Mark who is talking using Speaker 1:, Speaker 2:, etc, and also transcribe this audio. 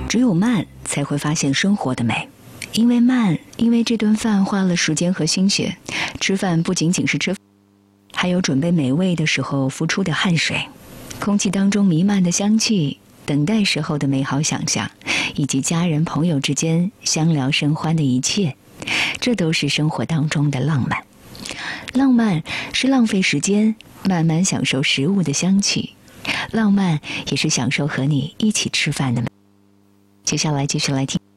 Speaker 1: 只有慢，才会发现生活的美。因为慢，因为这顿饭花了时间和心血。吃饭不仅仅是吃饭，还有准备美味的时候付出的汗水，空气当中弥漫的香气，等待时候的美好想象，以及家人朋友之间相聊甚欢的一切，这都是生活当中的浪漫。浪漫是浪费时间，慢慢享受食物的香气。浪漫也是享受和你一起吃饭的美。接下来继续来听。